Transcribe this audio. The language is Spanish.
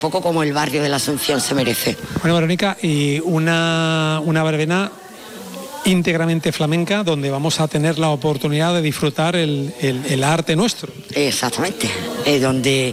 poco como el barrio de la Asunción se merece. Bueno, Verónica, y una verbena íntegramente flamenca donde vamos a tener la oportunidad de disfrutar el arte nuestro. Exactamente, donde